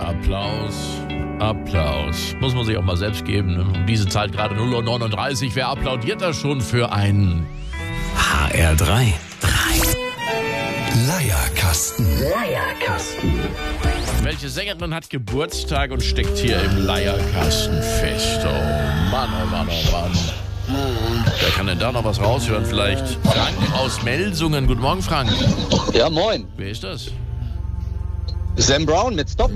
Applaus. Muss man sich auch mal selbst geben. Um diese Zeit gerade 0:39 Uhr. Wer applaudiert da schon für einen? HR3. Leierkasten. Welche Sängerin hat Geburtstag und steckt hier im Leierkasten fest? Oh Mann. Wer kann denn da noch was raushören? Vielleicht Frank aus Melsungen. Guten Morgen, Frank. Ja, moin. Wer ist das? Sam Brown mit Stop.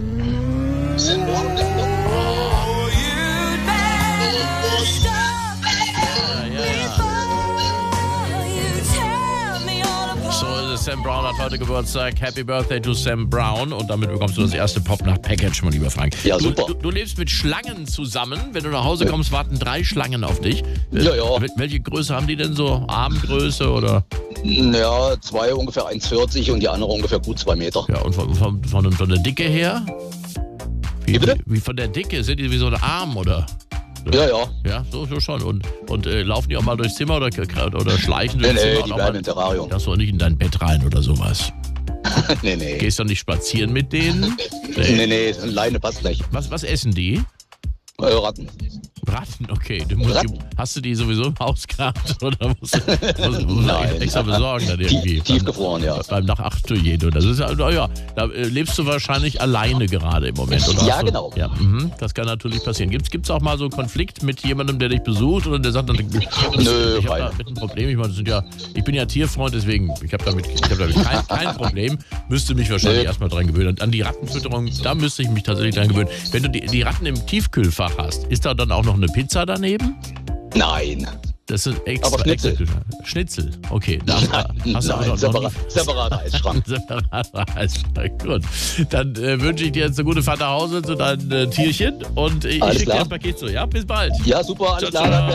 So ist es. Sam Brown hat heute Geburtstag. Happy Birthday to Sam Brown. Und damit bekommst du das erste Pop-Nacht-Package, mein lieber Frank. Ja, super. Du lebst mit Schlangen zusammen. Wenn du nach Hause kommst, warten 3 Schlangen auf dich. Ja. Welche Größe haben die denn so? Armgröße oder? Ja, 2 ungefähr 1,40 und die andere ungefähr gut 2 Meter. Ja, und von der Dicke her? Wie bitte? Wie von der Dicke? Sind die wie so ein Arm, oder? Ja. Ja, so schon. Und laufen die auch mal durchs Zimmer oder schleichen durchs Nee, Zimmer? die und auch bleiben mal, im Terrarium. darfst du auch nicht in dein Bett rein oder sowas? Nee. Gehst du nicht spazieren mit denen? Nee, Leine passt nicht. Was essen die? Ratten. Ratten, okay. Ratten. Hast du die sowieso im Haus gehabt oder musst du Nein. extra besorgen dann irgendwie? Tiefgefroren, ja. Beim Nach-8 das ist ja, da lebst du wahrscheinlich alleine gerade im Moment, oder? Ja, genau. Ja, das kann natürlich passieren. Gibt's auch mal so einen Konflikt mit jemandem, der dich besucht oder der sagt, ich habe damit ein Problem. Ich meine, ich bin ja Tierfreund, deswegen ich habe damit kein Problem. Müsste mich wahrscheinlich erstmal dran gewöhnen. An die Rattenfütterung, da müsste ich mich tatsächlich dran gewöhnen. Wenn du die Ratten im Tiefkühlfach hast, ist da dann auch noch eine Pizza daneben? Nein. Das ist extra. Aber Schnitzel. Schnitzel, okay. Da hast du aber noch Separater Eisschrank. Separater Eisschrank. Gut. Dann wünsche ich dir jetzt eine gute Fahrt nach Hause zu deinen Tierchen und ich schicke dir ein Paket zu. Ja, bis bald. Ja, super, alles Ciao, klar. ciao.